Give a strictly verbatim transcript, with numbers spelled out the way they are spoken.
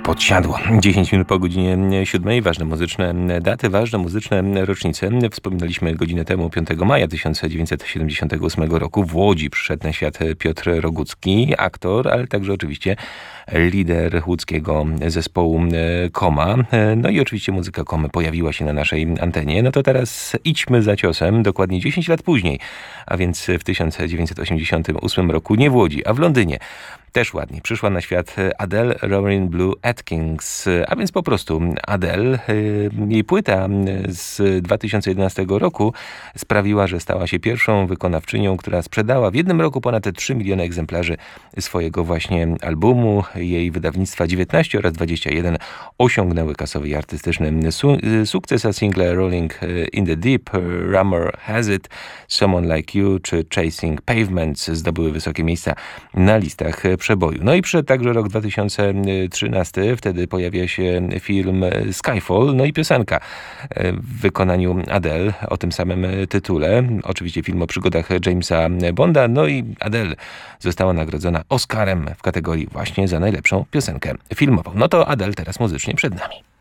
podsiadło. dziesięć minut po godzinie siódmej. Ważne muzyczne daty, ważne muzyczne rocznice. Wspominaliśmy godzinę temu, piątego maja tysiąc dziewięćset siedemdziesiątego ósmego roku w Łodzi przyszedł na świat Piotr Rogucki, aktor, ale także oczywiście lider łódzkiego zespołu Koma. No i oczywiście muzyka Komy pojawiła się na naszej antenie. No to teraz idźmy za ciosem, dokładnie dziesięć lat później, a więc w tysiąc dziewięćset osiemdziesiątym ósmym roku, nie w Łodzi, a w Londynie. Też ładnie. Przyszła na świat Adele Lauren Blue Atkins, a więc po prostu Adele. Jej płyta z dwa tysiące jedenastego roku sprawiła, że stała się pierwszą wykonawczynią, która sprzedała w jednym roku ponad trzy miliony egzemplarzy swojego właśnie albumu. Jej wydawnictwa dziewiętnaście oraz dwadzieścia jeden osiągnęły kasowy i artystyczny su- sukces, a single Rolling in the Deep, Rumor Has It, Someone Like You czy Chasing Pavements zdobyły wysokie miejsca na listach przeboju. No i przyszedł także rok dwa tysiące trzynasty, wtedy pojawia się film Skyfall, no i piosenka w wykonaniu Adele o tym samym tytule. Oczywiście film o przygodach Jamesa Bonda, no i Adele została nagrodzona Oscarem w kategorii właśnie za najlepszą piosenkę filmową. No to Adele teraz muzycznie przed nami.